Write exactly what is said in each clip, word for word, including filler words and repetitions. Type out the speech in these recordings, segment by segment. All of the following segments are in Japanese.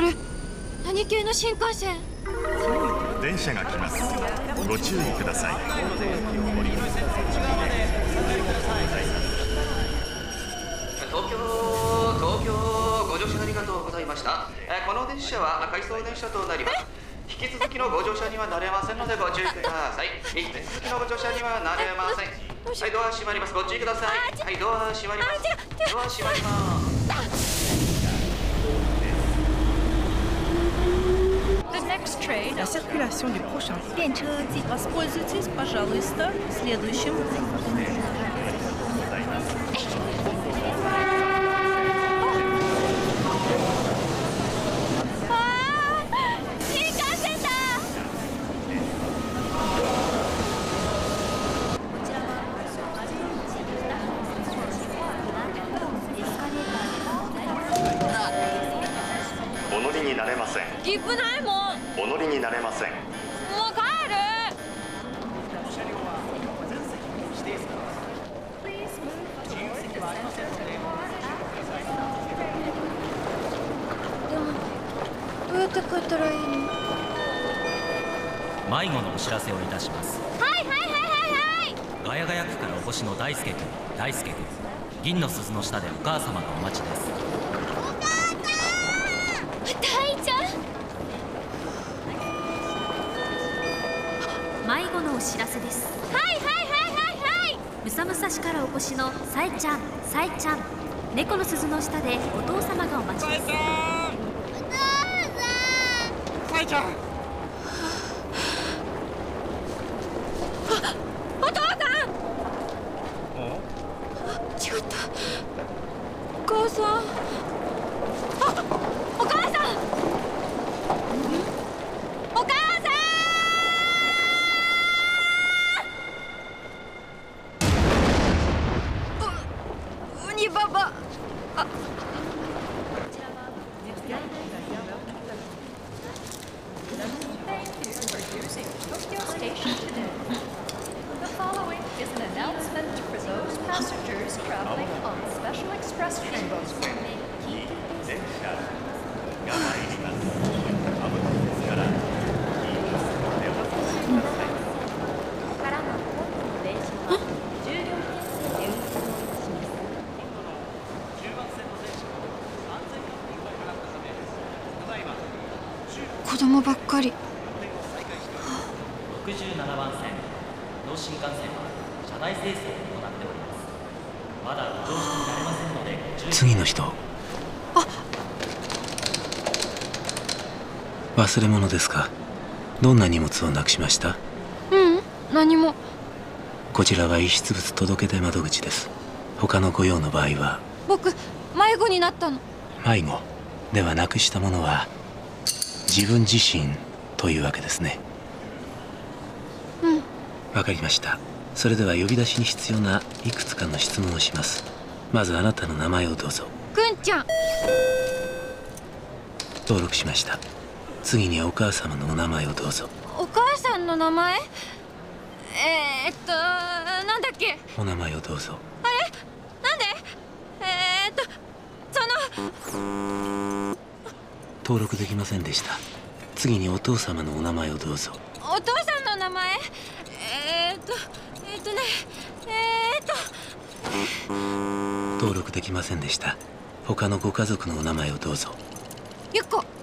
れ何系の新幹線？ 電車が来ます。ご注意ください。 東京東京ご乗車ありがとうございました。この電車は回送電車となります。引き続きのご乗車にはなれませんのでご注意ください。引き続きのご乗車にはなれません。はい、ドア閉まります。ご注意ください。はい、ドア閉まります。ドア閉まります。 La circulation du prochain Воспользуйтесь, пожалуйста, следующим. 切符ないもん。お乗りになれません。もう帰る。でもどうやって帰ったらいいの？ 迷子のお知らせをいたします。 はいはいはいはいはい。 ガヤガヤ区からお越しの大輔君、大輔君、銀の鈴の下でお母様がお待ちです。 迷子のお知らせです。 はいはいはいはいはい。 むさむさしからお越しのさえちゃん、さえちゃん、猫の鈴の下でお父様がお待ちです。 お父さん。さえちゃん。お父さん。違った。お母さん。あ、お母さん。お母さん。ババあ子供ばっかり。 ろくじゅうななばん線の新幹線は車内清掃を行っております。まだご乗車になれませんのでご注意。 次の人。 あ、 忘れ物ですか？どんな荷物をなくしました？ ううん、何も。 こちらは遺失物届け出窓口です。他のご用の場合は。 僕迷子になったの。 迷子ではなくしたものは自分自身というわけですね。 うん。 わかりました。それでは呼び出しに必要ないくつかの質問をします。まずあなたの名前をどうぞ。 くんちゃん。 登録しました。次にお母様のお名前をどうぞ。 お母さんの名前？えー、っとなんだっけ。 お名前をどうぞ。 あれ？なんで？えー、っとその登録できませんでした。次にお父様のお名前をどうぞ。 お父さんの名前？えー、っとえー、っとねえー、っと登録できませんでした。他のご家族のお名前をどうぞ。 ゆっこ。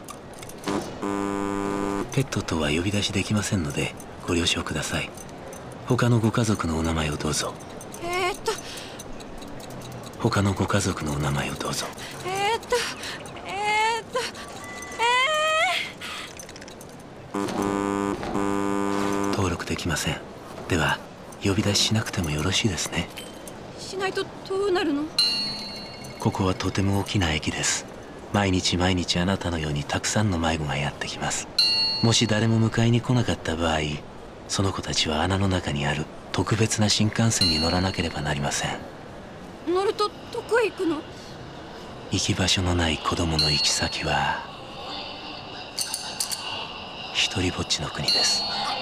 ペットとは呼び出しできませんのでご了承ください。他のご家族のお名前をどうぞ。 えー、っと他のご家族のお名前をどうぞ。 えー、っとえー、っとえー、登録できません。では呼び出ししなくてもよろしいですね。 しないとどうなるの？ ここはとても大きな駅です。毎日毎日あなたのようにたくさんの迷子がやってきます。もし誰も迎えに来なかった場合、その子たちは穴の中にある特別な新幹線に乗らなければなりません。 乗るとどこへ行くの？ 行き場所のない子供の行き先は一人ぼっちの国です。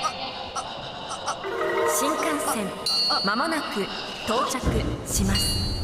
新幹線まもなく到着します。